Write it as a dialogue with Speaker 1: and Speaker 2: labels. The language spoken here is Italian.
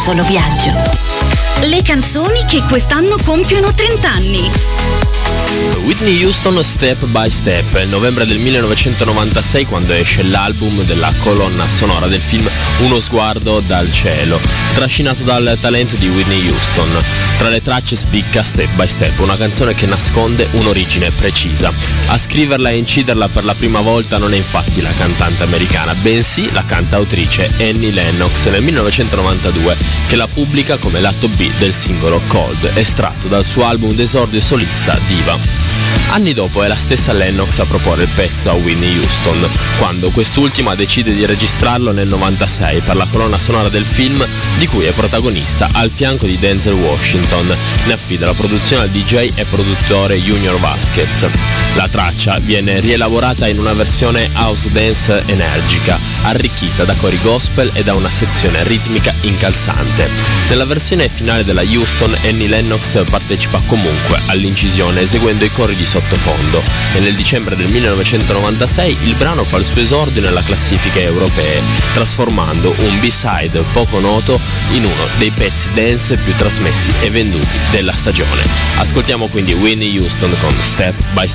Speaker 1: solo viaggio. Le canzoni che quest'anno compiono 30 anni.
Speaker 2: Whitney Houston Step by Step, è il novembre del 1996 quando esce l'album della colonna sonora del film Uno sguardo dal cielo, trascinato dal talento di Whitney Houston. Tra le tracce spicca Step by Step, una canzone che nasconde un'origine precisa. A scriverla e inciderla per la prima volta non è infatti la cantante americana, bensì la cantautrice Annie Lennox nel 1992, che la pubblica come lato B del singolo Cold, estratto dal suo album d'esordio solista Diva. Anni dopo è la stessa Lennox a proporre il pezzo a Whitney Houston, quando quest'ultima decide di registrarlo nel 96 per la colonna sonora del film di cui è protagonista al fianco di Denzel Washington. Ne affida la produzione al DJ e produttore Junior Vasquez. La traccia viene rielaborata in una versione house dance energica, arricchita da cori gospel e da una sezione ritmica incalzante. Nella versione finale della Houston, Annie Lennox partecipa comunque all'incisione eseguendo i cori di sottofondo e nel dicembre del 1996 il brano fa il suo esordio nella classifica europee, trasformando un B-side poco noto in uno dei pezzi dance più trasmessi e venduti della stagione. Ascoltiamo quindi Whitney Houston con Step by Step.